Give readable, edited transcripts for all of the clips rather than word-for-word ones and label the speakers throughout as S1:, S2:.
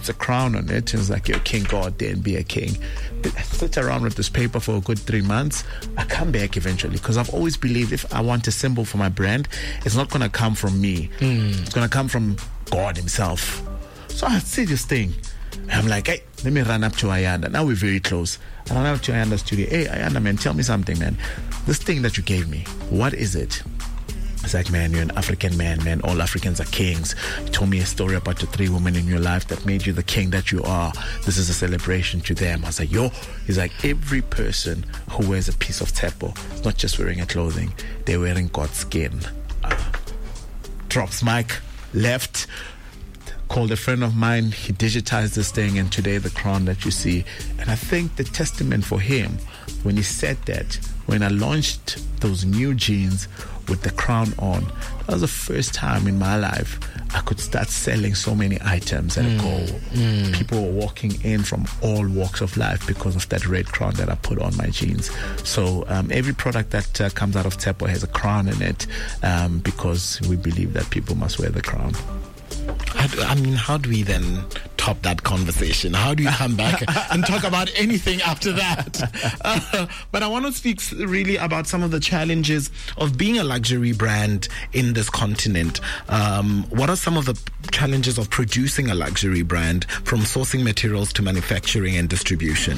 S1: puts a crown on it and is like, you're king, go out there and be a king. I sit around with this paper for a good 3 months. I come back eventually, because I've always believed if I want a symbol for my brand, it's not going to come from me. It's going to come from God himself. So I see this thing. I'm like, hey, let me run up to Ayanda. Now we're very close. I run up to Ayanda's studio. Hey, Ayanda, man, tell me something, man. This thing that you gave me, what is it? It's like, man, you're an African man. All Africans are kings. You told me a story about the 3 women in your life that made you the king that you are. This is a celebration to them. I was like, yo. He's like, every person who wears a piece of Tshepo is not just wearing a clothing, they're wearing God's skin. Drops mic, left, called a friend of mine. He digitized this thing, and today the crown that you see. And I think the testament for him, when he said that, when I launched those new jeans with the crown on, that was the first time in my life I could start selling so many items at a go. People were walking in from all walks of life because of that red crown that I put on my jeans. So every product that comes out of Tshepo has a crown in it, because we believe that people must wear the crown.
S2: I mean, how do we then top that conversation? How do you come back and talk about anything after that? But I want to speak really about some of the challenges of being a luxury brand in this continent. What are some of the challenges of producing a luxury brand, from sourcing materials to manufacturing and distribution?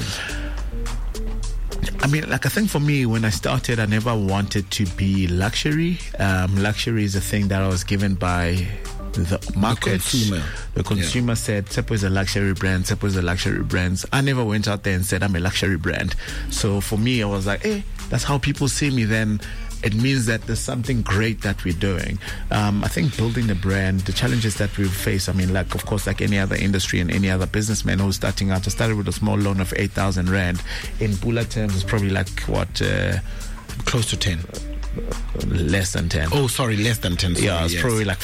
S1: I mean, like, I think for me, when I started, I never wanted to be luxury. Luxury is a thing that I was given by the market. The consumer said Tshepo is a luxury brand. Tshepo is a luxury brand. I never went out there and said I'm a luxury brand. So for me, I was like, hey, that's how people see me. Then it means that there's something great that we're doing. I think building the brand, the challenges that we've faced, I mean, like, of course, like any other industry and any other businessman who's starting out, I started with a small loan of 8,000 Rand. In Pula terms, it's probably like, what?
S2: Close to 10.
S1: Less than 10.
S2: Oh, sorry, less than 10. Sorry,
S1: yeah, it's probably like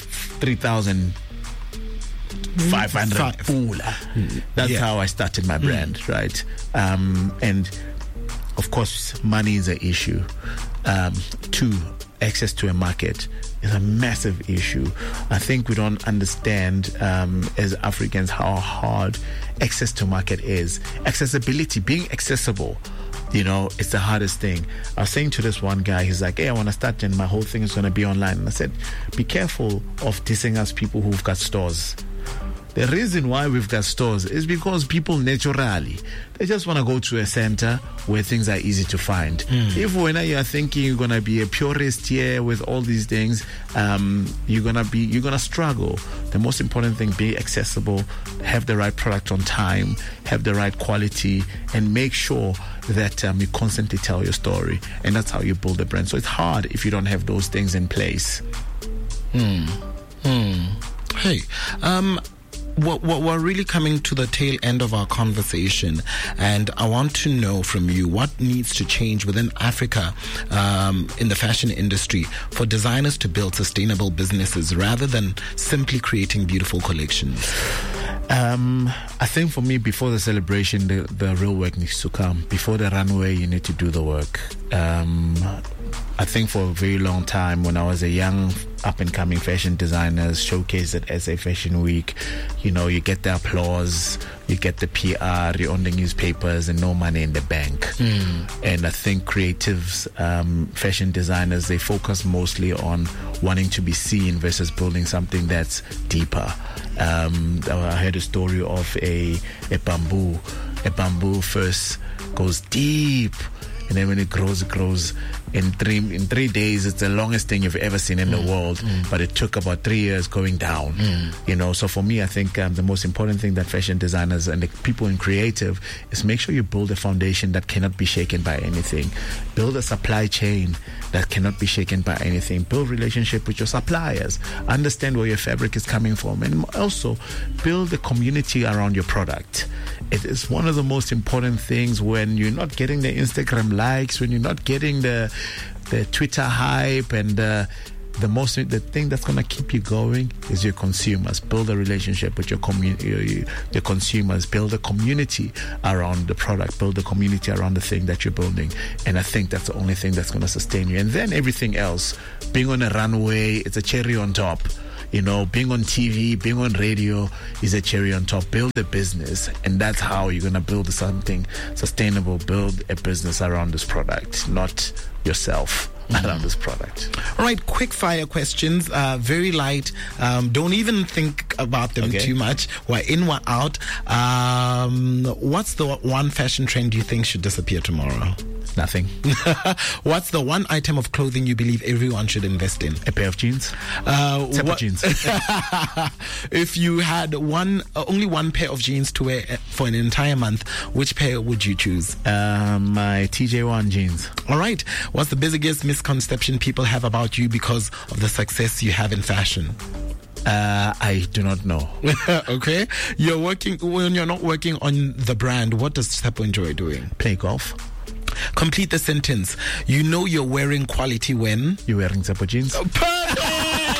S1: 3,500 Pula. That's how I started my brand, right? And of course, money is an issue. 2, access to a market is a massive issue. I think we don't understand as Africans how hard access to market is. Accessibility, being accessible, you know, it's the hardest thing. I was saying to this one guy, he's like, hey, I want to start and my whole thing is going to be online. And I said, be careful of dissing us people who've got stores. The reason why we've got stores is because people naturally, they just want to go to a center where things are easy to find. If when you're thinking you're going to be a purist here with all these things, you're going to struggle. The most important thing, be accessible, have the right product on time, have the right quality, and make sure that you constantly tell your story. And that's how you build a brand. So it's hard if you don't have those things in place.
S2: Hey, we're really coming to the tail end of our conversation, and I want to know from you what needs to change within Africa in the fashion industry for designers to build sustainable businesses rather than simply creating beautiful collections.
S1: I think for me, before the celebration, the real work needs to come. Before the runway, you need to do the work. I think for a very long time, when I was a young up-and-coming fashion designer, showcased at SA Fashion Week, you know, you get the applause, you get the PR, you're on the newspapers, and no money in the bank. And I think creatives, fashion designers, they focus mostly on wanting to be seen versus building something that's deeper. I heard a story of a bamboo. A bamboo first goes deep, and then when it grows, it grows. In 3 days, it's the longest thing you've ever seen in the world, but it took about 3 years going down. You know, so for me, I think the most important thing that fashion designers and the people in creative is make sure you build a foundation that cannot be shaken by anything. Build a supply chain that cannot be shaken by anything. Build relationship with your suppliers. Understand where your fabric is coming from, and also build a community around your product. It is one of the most important things when you're not getting the Instagram likes, when you're not getting the Twitter hype, and the thing that's going to keep you going is your consumers. Build a relationship with your consumers. Build a community around the product. Build a community around the thing that you're building. And I think that's the only thing that's going to sustain you. And then everything else, being on a runway, it's a cherry on top. being on TV, being on radio is a cherry on top. Build a business, and that's how you're going to build something sustainable. Build a business around this product, not yourself around this product.
S2: All right, quick fire questions, very light. Don't even think about them too much. We're in, we're out. What's the one fashion trend you think should disappear tomorrow?
S1: Nothing.
S2: What's the one item of clothing you believe everyone should invest in?
S1: A pair of jeans. Jeans.
S2: If you had only one pair of jeans to wear for an entire month, which pair would you choose?
S1: My TJ1 jeans.
S2: All right. What's the biggest misconception people have about you because of the success you have in fashion?
S1: I do not know.
S2: Okay. When you're not working on the brand, what does Tshepo enjoy doing?
S1: Play golf.
S2: Complete the sentence. You know you're wearing quality when?
S1: You're wearing Tshepo jeans.
S2: Perfect!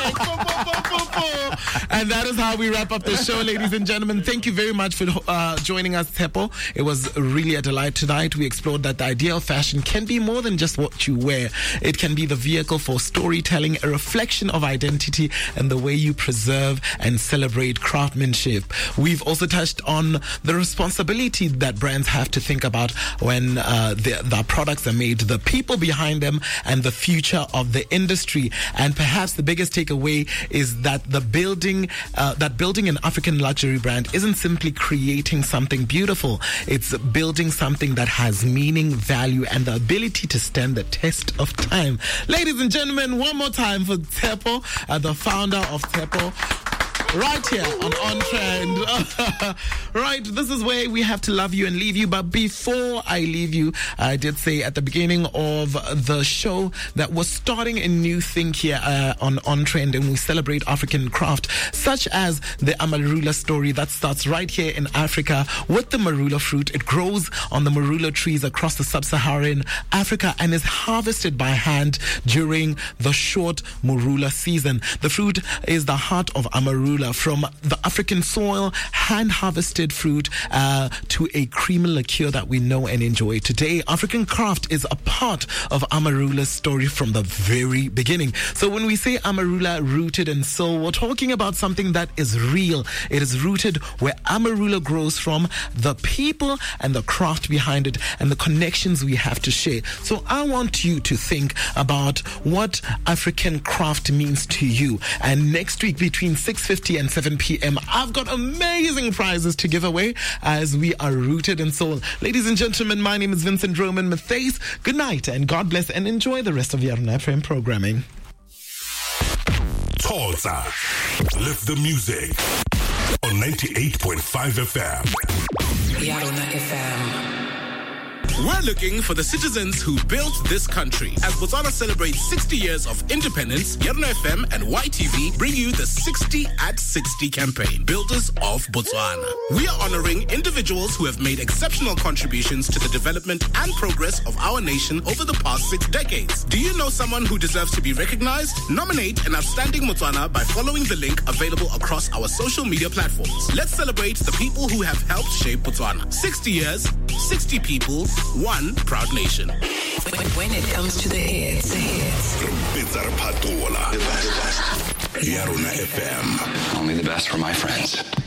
S2: And that is how we wrap up the show, ladies and gentlemen. Thank you very much for joining us, Tshepo. It was really a delight tonight. We explored that the idea of fashion can be more than just what you wear. It can be the vehicle for storytelling, a reflection of identity, and the way you preserve and celebrate craftsmanship. We've also touched on the responsibility that brands have to think about when the products are made, the people behind them, and the future of the industry. And perhaps the biggest takeaway is that building an African luxury brand isn't simply creating something beautiful. It's building something that has meaning, value, and the ability to stand the test of time. Ladies and gentlemen, one more time for Tshepo, the founder of Tshepo. Right here on Trend. Right, this is where we have to love you and leave you. But before I leave you, I did say at the beginning of the show that we're starting a new thing here on Trend, and we celebrate African craft, such as the Amarula story that starts right here in Africa with the marula fruit. It grows on the marula trees across the sub-Saharan Africa and is harvested by hand during the short marula season. The fruit is the heart of Amarula. From the African soil, hand-harvested fruit to a creamy liqueur that we know and enjoy today. African craft is a part of Amarula's story from the very beginning. So when we say Amarula rooted in soul, we're talking about something that is real. It is rooted where Amarula grows from, the people and the craft behind it, and the connections we have to share. So I want you to think about what African craft means to you. And next week between 6:50 and 7 p.m. I've got amazing prizes to give away as we are rooted in soul. Ladies and gentlemen, my name is Vincent Roman Matthys. Good night and God bless, and enjoy the rest of your FM programming.
S3: Tulsa. Lift the music on 98.5 FM.
S4: Yarona FM.
S5: We're looking for the citizens who built this country. As Botswana celebrates 60 years of independence, Yarona FM and YTV bring you the 60 at 60 campaign, Builders of Botswana. We are honoring individuals who have made exceptional contributions to the development and progress of our nation over the past 6 decades. Do you know someone who deserves to be recognized? Nominate an outstanding Botswana by following the link available across our social media platforms. Let's celebrate the people who have helped shape Botswana. 60 years, 60 people, one proud nation.
S4: When it comes to the hits.
S3: The best. Yarona FM.
S6: Only the best for my friends.